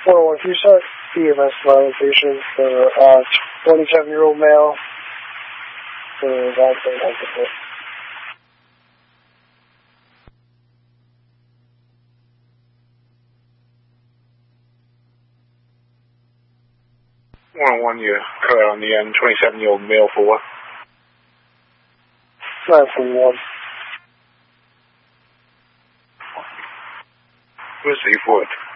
412 start, EMS violation for 27-year-old male for voluntary alcohol. One, you clear on the 27-year-old male for what? 941. Where's the report?